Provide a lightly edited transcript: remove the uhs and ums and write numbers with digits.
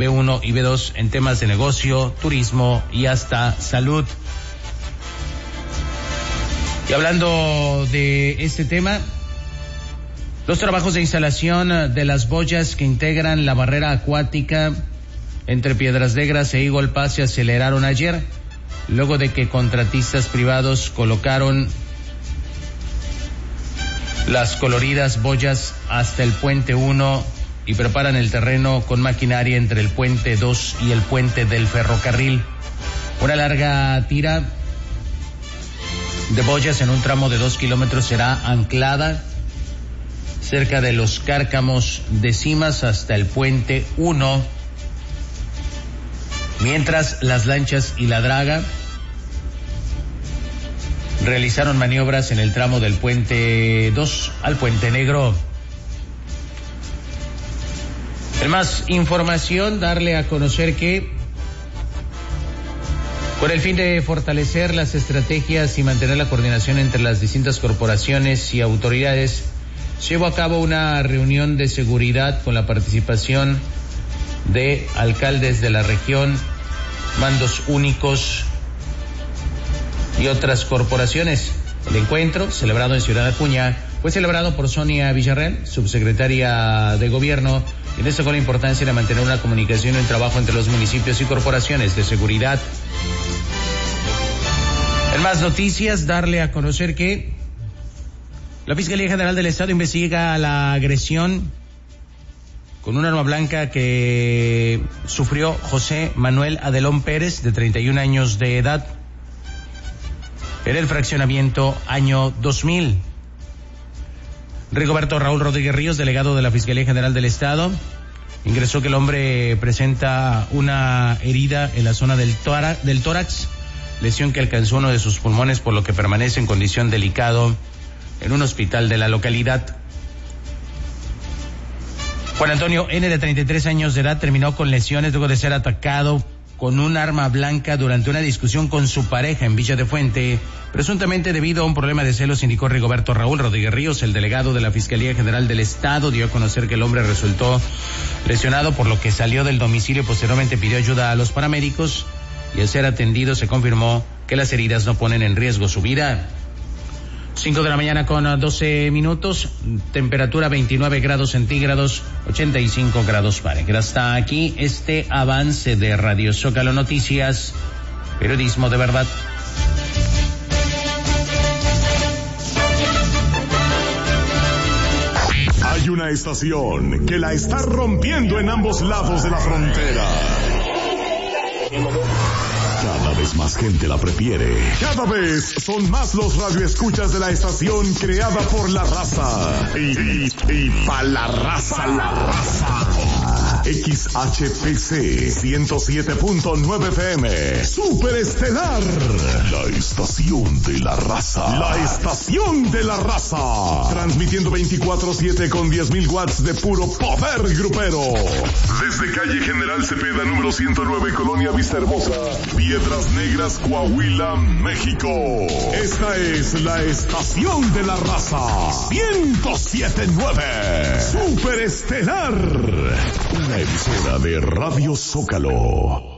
B1 y B2 en temas de negocio, turismo y hasta salud. Y hablando de este tema, los trabajos de instalación de las boyas que integran la barrera acuática entre Piedras Negras e Eagle Pass se aceleraron ayer, luego de que contratistas privados colocaron las coloridas boyas hasta el puente 1 y preparan el terreno con maquinaria entre el puente 2 y el puente del ferrocarril. Una larga tira de boyas en un tramo de 2 kilómetros será anclada cerca de los Cárcamos de Cimas hasta el puente 1, mientras las lanchas y la draga realizaron maniobras en el tramo del puente 2 al puente Negro. En más información, darle a conocer que con el fin de fortalecer las estrategias y mantener la coordinación entre las distintas corporaciones y autoridades, se llevó a cabo una reunión de seguridad con la participación de alcaldes de la región, mandos únicos y otras corporaciones. El encuentro, celebrado en Ciudad Acuña, fue celebrado por Sonia Villarreal, subsecretaria de Gobierno, y destacó la importancia de mantener una comunicación y un trabajo entre los municipios y corporaciones de seguridad. En más noticias, darle a conocer que la Fiscalía General del Estado investiga la agresión con un arma blanca que sufrió José Manuel Adelón Pérez, de 31 años de edad, en el fraccionamiento año 2000. Rigoberto Raúl Rodríguez Ríos, delegado de la Fiscalía General del Estado, ingresó que el hombre presenta una herida en la zona del tórax, lesión que alcanzó uno de sus pulmones, por lo que permanece en condición delicado en un hospital de la localidad. Juan Antonio N., de 33 años de edad, terminó con lesiones luego de ser atacado con un arma blanca durante una discusión con su pareja en Villa de Fuente, presuntamente debido a un problema de celos, indicó Rigoberto Raúl Rodríguez Ríos. El delegado de la Fiscalía General del Estado dio a conocer que el hombre resultó lesionado, por lo que salió del domicilio y posteriormente pidió ayuda a los paramédicos, y al ser atendido se confirmó que las heridas no ponen en riesgo su vida. 5 de la mañana con 12 minutos, temperatura 29 grados centígrados, 85 grados Fahrenheit. Hasta aquí este avance de Radio Zócalo Noticias, periodismo de verdad. Hay una estación que la está rompiendo en ambos lados de la frontera. Cada vez más gente la prefiere. Cada vez son más los radioescuchas de la estación creada por la raza. Y pa' la raza. XHPC 107.9 FM. Super Estelar. La estación de la raza. La estación de la raza. Transmitiendo 24/7 con 10,000 watts de puro poder grupero. Desde calle General Cepeda, número 109, Colonia Vista Hermosa, Piedras Negras, Coahuila, México. Esta es la estación de la raza. 107.9. Super Estelar. Una emisora de Radio Zócalo.